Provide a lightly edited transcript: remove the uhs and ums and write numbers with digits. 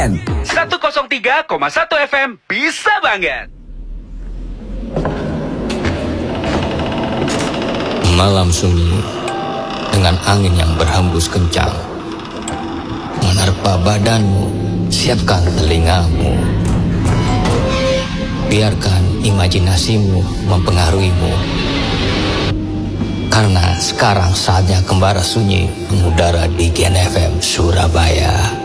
banget. 103,1 FM bisa banget. Malam sunyi dengan angin yang berhembus kencang menerpa badanmu, siapkan telingamu. Biarkan imajinasimu mempengaruhimu. Karena sekarang saatnya kembara sunyi mengudara di Gen FM Surabaya.